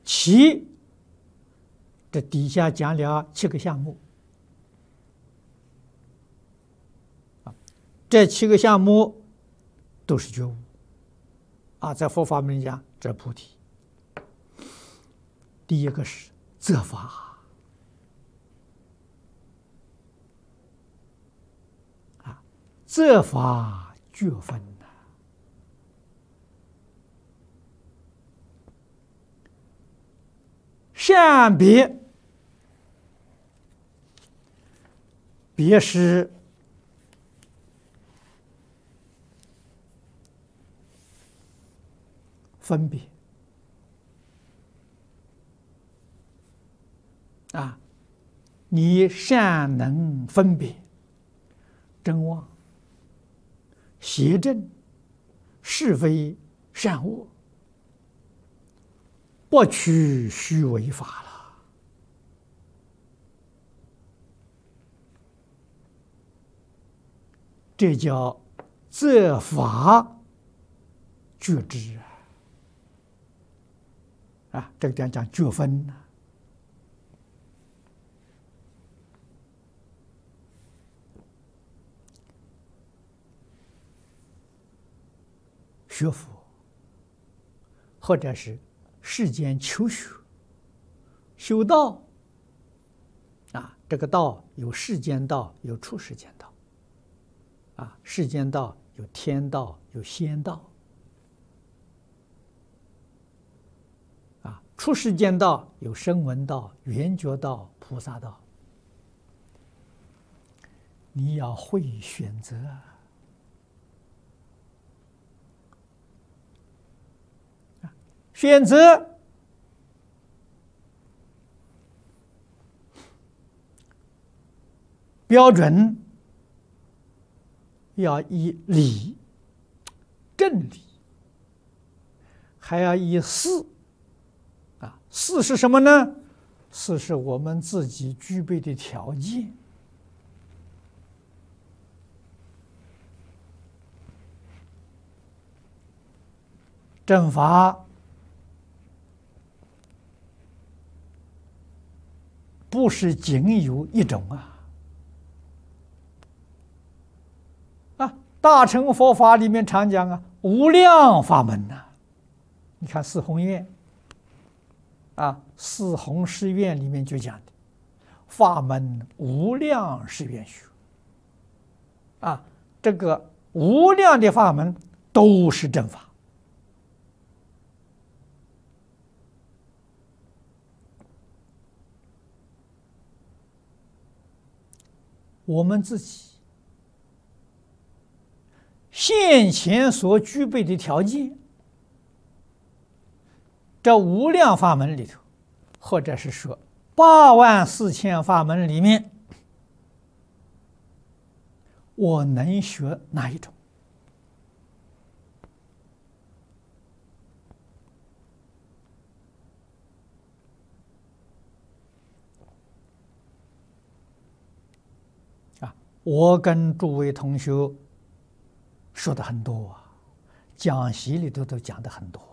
七，这底下讲了7个项目。这7个项目都是觉悟在佛法门里讲，这菩提。第一个是择法择法觉分善别，别是分别你善能分别真妄、邪正、是非、善恶，不取虚伪法了。这叫择法觉知这个地方讲觉分呢。学佛，或者是世间求学、修道这个道有世间道，有出世间道世间道有天道，有仙道出世间道有声闻道、缘觉道、菩萨道。你要会选择选择标准要以理、正理，还要以事事是什么呢？事是我们自己具备的条件。正法不是仅有一种大乘佛法里面常讲无量法门你看四弘愿四弘誓愿里面就讲的法门无量誓愿学这个无量的法门都是正法。我们自己现前所具备的条件，这无量法门里头，或者是说84000法门里面，我能学哪一种？我跟诸位同学说的很多讲习里头都讲的很多